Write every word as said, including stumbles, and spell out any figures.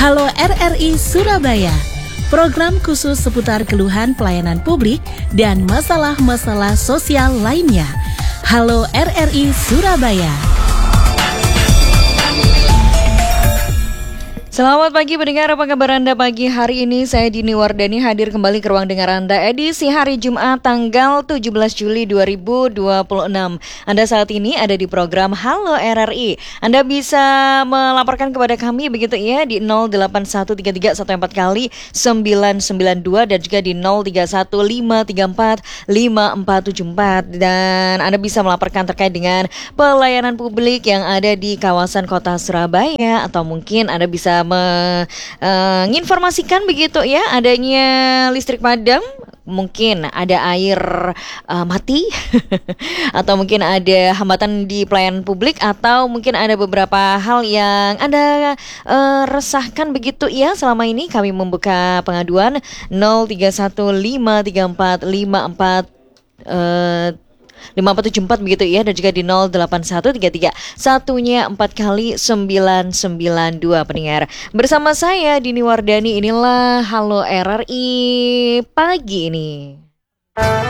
Halo R R I Surabaya, program khusus seputar keluhan pelayanan publik dan masalah-masalah sosial lainnya. Halo R R I Surabaya. Selamat pagi pendengar, apa kabar Anda pagi hari ini? Saya Dini Wardani hadir kembali ke ruang dengar Anda edisi hari Jumat tanggal tujuh belas Juli dua ribu dua puluh enam. Anda saat ini ada di program Halo R R I. Anda bisa melaporkan kepada kami begitu ya di nol delapan satu tiga tiga satu empat kali sembilan sembilan dua dan juga di nol tiga satu lima tiga empat lima empat tujuh empat, dan Anda bisa melaporkan terkait dengan pelayanan publik yang ada di kawasan kota Surabaya, atau mungkin Anda bisa menginformasikan uh, begitu ya adanya listrik padam, mungkin ada air uh, mati atau mungkin ada hambatan di pelayanan publik, atau mungkin ada beberapa hal yang Anda uh, resahkan begitu ya. Selama ini kami membuka pengaduan nol tiga satu lima tiga empat lima empat uh, lima empat tujuh empat begitu ya, dan juga di nol delapan satu tiga tiga satunya empat kali sembilan sembilan dua pendengar. Bersama saya Dini Wardani, inilah Halo R R I pagi ini.